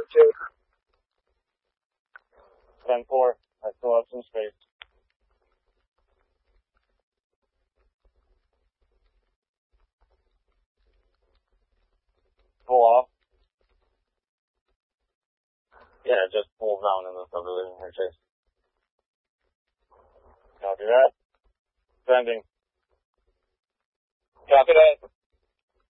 too. 10-4. I still have some space. Pull off. Yeah, just pull down in the subdivision here, Chase. Copy that. Sending. Copy that.